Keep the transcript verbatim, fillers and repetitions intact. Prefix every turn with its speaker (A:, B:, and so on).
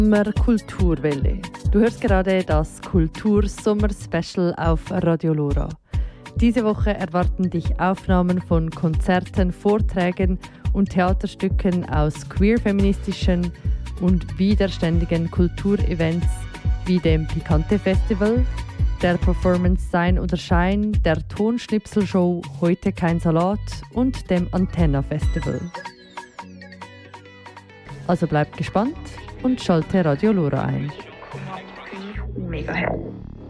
A: Sommer Kulturwelle. Du hörst gerade das Kultursommer-Special auf Radio Lora. Diese Woche erwarten dich Aufnahmen von Konzerten, Vorträgen und Theaterstücken aus queer-feministischen und widerständigen Kulturevents wie dem Pikante Festival, der Performance Sein oder Schein, der Tonschnipselshow Heute kein Salat und dem Antenna Festival. Also bleib gespannt und schalte Radio Lora ein.
B: Mega happy.